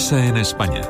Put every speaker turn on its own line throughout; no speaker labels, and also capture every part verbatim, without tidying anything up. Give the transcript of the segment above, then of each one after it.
Misa en España.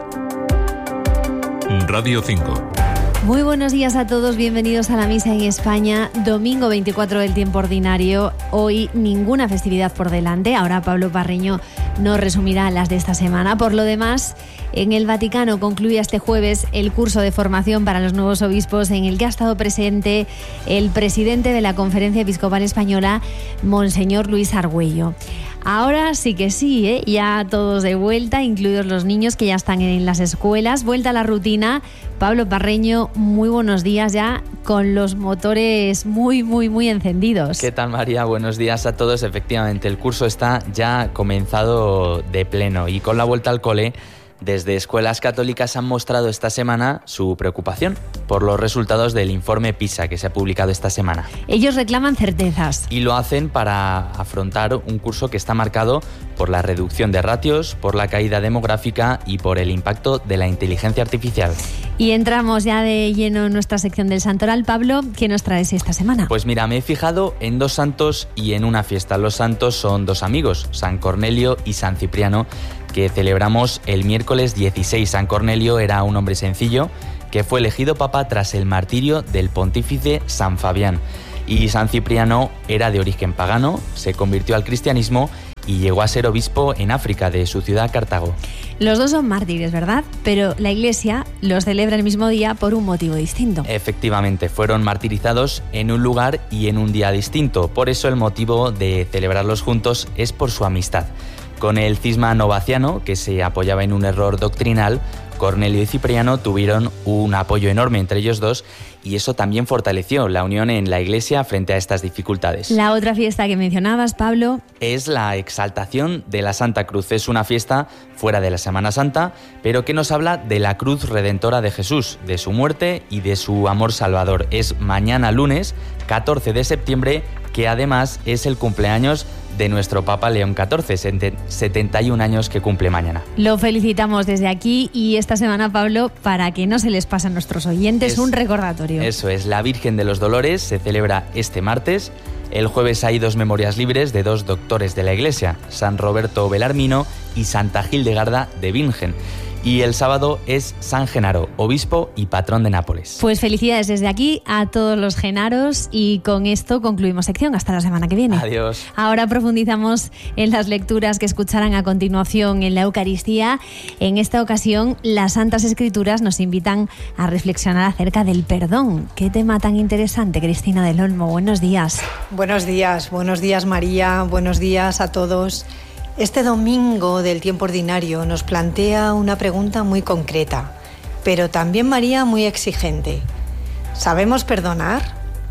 Radio cinco.
Muy buenos días a todos, bienvenidos a la Misa en España, domingo veinticuatro del tiempo ordinario. Hoy ninguna festividad por delante, ahora Pablo Parreño nos resumirá las de esta semana. Por lo demás, en el Vaticano concluye este jueves el curso de formación para los nuevos obispos en el que ha estado presente el presidente de la Conferencia Episcopal Española, Monseñor Luis Argüello. Ahora sí que sí, ¿eh? Ya todos de vuelta, incluidos los niños que ya están en las escuelas. Vuelta a la rutina. Pablo Parreño, muy buenos días ya con los motores muy, muy, muy encendidos.
¿Qué tal, María? Buenos días a todos. Efectivamente, el curso está ya comenzado de pleno y con la vuelta al cole, desde escuelas católicas han mostrado esta semana su preocupación por los resultados del informe PISA que se ha publicado esta semana.
Ellos reclaman certezas.
Y lo hacen para afrontar un curso que está marcado por la reducción de ratios, por la caída demográfica y por el impacto de la inteligencia artificial.
Y entramos ya de lleno en nuestra sección del Santoral. Pablo, ¿qué nos traes esta semana?
Pues mira, me he fijado en dos santos y en una fiesta. Los santos son dos amigos, San Cornelio y San Cipriano, que celebramos el miércoles dieciséis. San Cornelio era un hombre sencillo que fue elegido papa tras el martirio del pontífice San Fabián. Y San Cipriano era de origen pagano, se convirtió al cristianismo y llegó a ser obispo en África, de su ciudad Cartago.
Los dos son mártires, ¿verdad? Pero la Iglesia los celebra el mismo día por un motivo distinto.
Efectivamente, fueron martirizados en un lugar y en un día distinto. Por eso el motivo de celebrarlos juntos es por su amistad. Con el cisma novaciano, que se apoyaba en un error doctrinal, Cornelio y Cipriano tuvieron un apoyo enorme entre ellos dos y eso también fortaleció la unión en la Iglesia frente a estas dificultades.
La otra fiesta que mencionabas, Pablo,
es la exaltación de la Santa Cruz. Es una fiesta fuera de la Semana Santa, pero que nos habla de la cruz redentora de Jesús, de su muerte y de su amor salvador. Es mañana lunes, catorce de septiembre, que además es el cumpleaños de nuestro Papa León catorce, setenta y un años que cumple mañana.
Lo felicitamos desde aquí y esta semana, Pablo, para que no se les pase a nuestros oyentes, es un recordatorio.
Eso es, la Virgen de los Dolores se celebra este martes. El jueves hay dos memorias libres de dos doctores de la Iglesia, San Roberto Belarmino y Santa Hildegarda de Bingen. Y el sábado es San Genaro, obispo y patrón de Nápoles.
Pues felicidades desde aquí a todos los genaros y con esto concluimos sección. Hasta la semana que viene.
Adiós.
Ahora profundizamos en las lecturas que escucharán a continuación en la Eucaristía. En esta ocasión, las Santas Escrituras nos invitan a reflexionar acerca del perdón. Qué tema tan interesante, Cristina del Olmo. Buenos días.
Buenos días, buenos días, María. Buenos días a todos. Este domingo del tiempo ordinario nos plantea una pregunta muy concreta, pero también, María, muy exigente. ¿Sabemos perdonar?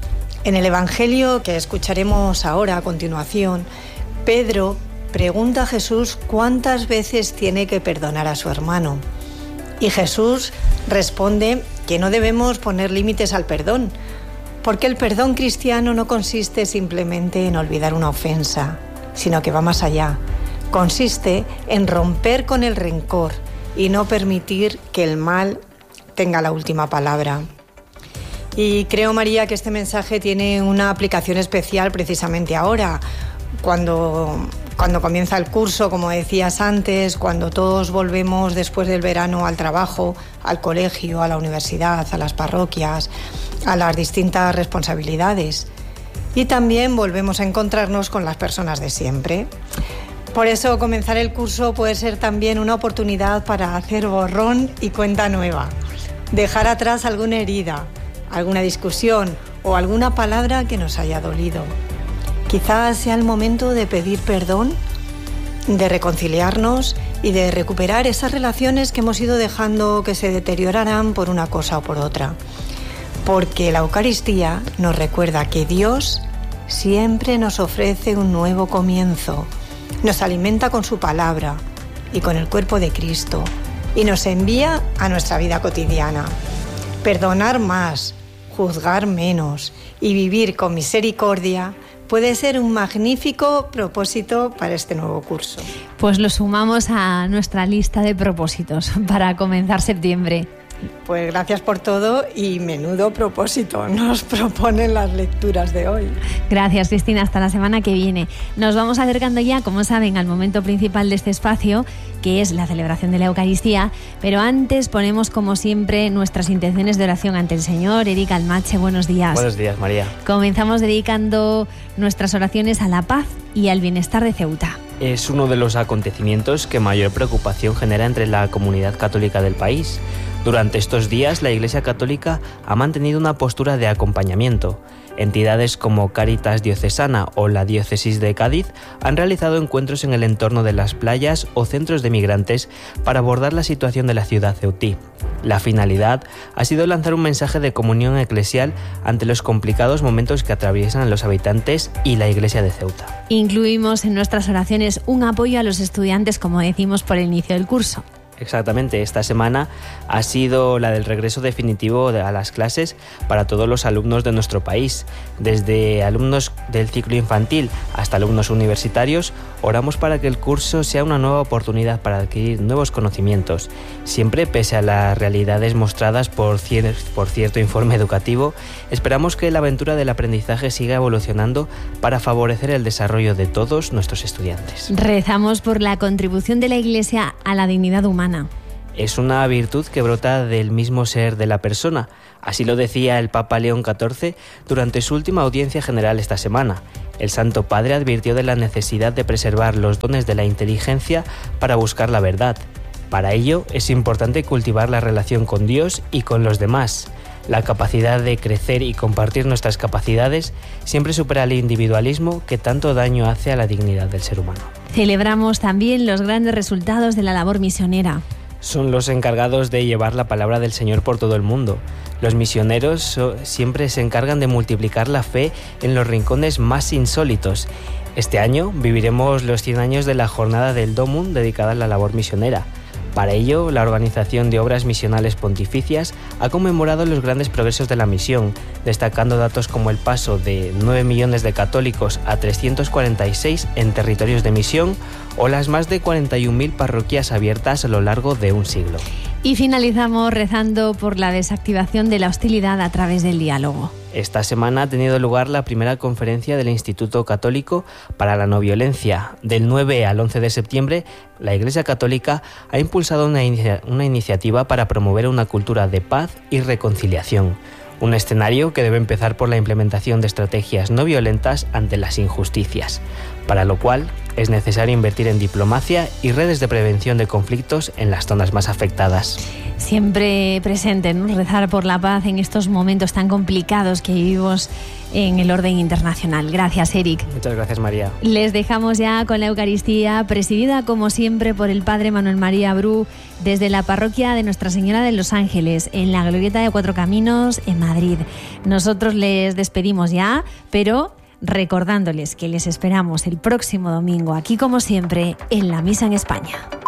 En el Evangelio que escucharemos ahora a continuación, Pedro pregunta a Jesús cuántas veces tiene que perdonar a su hermano. Y Jesús responde que no debemos poner límites al perdón, porque el perdón cristiano no consiste simplemente en olvidar una ofensa, sino que va más allá. Consiste en romper con el rencor y no permitir que el mal tenga la última palabra. Y creo, María, que este mensaje tiene una aplicación especial precisamente ahora, cuando, cuando comienza el curso, como decías antes, cuando todos volvemos después del verano al trabajo, al colegio, a la universidad, a las parroquias, a las distintas responsabilidades. Y también volvemos a encontrarnos con las personas de siempre. Por eso comenzar el curso puede ser también una oportunidad para hacer borrón y cuenta nueva, dejar atrás alguna herida, alguna discusión o alguna palabra que nos haya dolido. Quizás sea el momento de pedir perdón, de reconciliarnos y de recuperar esas relaciones que hemos ido dejando que se deteriorarán por una cosa o por otra. Porque la Eucaristía nos recuerda que Dios siempre nos ofrece un nuevo comienzo. Nos alimenta con su palabra y con el cuerpo de Cristo y nos envía a nuestra vida cotidiana. Perdonar más, juzgar menos y vivir con misericordia puede ser un magnífico propósito para este nuevo curso.
Pues lo sumamos a nuestra lista de propósitos para comenzar septiembre.
Pues gracias por todo y menudo propósito nos proponen las lecturas de hoy.
Gracias, Cristina. Hasta la semana que viene. Nos vamos acercando ya, como saben, al momento principal de este espacio, que es la celebración de la Eucaristía. Pero antes ponemos, como siempre, nuestras intenciones de oración ante el Señor. Eric Almache, buenos días.
Buenos días, María.
Comenzamos dedicando nuestras oraciones a la paz y al bienestar de Ceuta.
Es uno de los acontecimientos que mayor preocupación genera entre la comunidad católica del país. Durante estos días, la Iglesia Católica ha mantenido una postura de acompañamiento. Entidades como Cáritas Diocesana o la Diócesis de Cádiz han realizado encuentros en el entorno de las playas o centros de migrantes para abordar la situación de la ciudad ceutí. La finalidad ha sido lanzar un mensaje de comunión eclesial ante los complicados momentos que atraviesan los habitantes y la Iglesia de Ceuta.
Incluimos en nuestras oraciones un apoyo a los estudiantes, como decimos, por el inicio del curso.
Exactamente, esta semana ha sido la del regreso definitivo a las clases para todos los alumnos de nuestro país. Desde alumnos del ciclo infantil hasta alumnos universitarios, oramos para que el curso sea una nueva oportunidad para adquirir nuevos conocimientos. Siempre, pese a las realidades mostradas por, cier- por cierto informe educativo, esperamos que la aventura del aprendizaje siga evolucionando para favorecer el desarrollo de todos nuestros estudiantes.
Rezamos por la contribución de la Iglesia a la dignidad humana.
Es una virtud que brota del mismo ser de la persona. Así lo decía el Papa León catorce durante su última audiencia general esta semana. El Santo Padre advirtió de la necesidad de preservar los dones de la inteligencia para buscar la verdad. Para ello es importante cultivar la relación con Dios y con los demás. La capacidad de crecer y compartir nuestras capacidades siempre supera el individualismo que tanto daño hace a la dignidad del ser humano.
Celebramos también los grandes resultados de la labor misionera.
Son los encargados de llevar la palabra del Señor por todo el mundo. Los misioneros siempre se encargan de multiplicar la fe en los rincones más insólitos. Este año viviremos los cien años de la jornada del Domum dedicada a la labor misionera. Para ello, la Organización de Obras Misionales Pontificias ha conmemorado los grandes progresos de la misión, destacando datos como el paso de nueve millones de católicos a trescientos cuarenta y seis en territorios de misión o las más de cuarenta y un mil parroquias abiertas a lo largo de un siglo.
Y finalizamos rezando por la desactivación de la hostilidad a través del diálogo.
Esta semana ha tenido lugar la primera conferencia del Instituto Católico para la No Violencia. Del nueve al once de septiembre, la Iglesia Católica ha impulsado una, inicia- una iniciativa para promover una cultura de paz y reconciliación. Un escenario que debe empezar por la implementación de estrategias no violentas ante las injusticias, para lo cual es necesario invertir en diplomacia y redes de prevención de conflictos en las zonas más afectadas.
Siempre presente, ¿no? Rezar por la paz en estos momentos tan complicados que vivimos en el orden internacional. Gracias, Eric.
Muchas gracias, María.
Les dejamos ya con la Eucaristía, presidida como siempre por el Padre Manuel María Bru, desde la parroquia de Nuestra Señora de los Ángeles, en la Glorieta de Cuatro Caminos, en Madrid. Nosotros les despedimos ya, pero recordándoles que les esperamos el próximo domingo, aquí como siempre, en la Misa en España.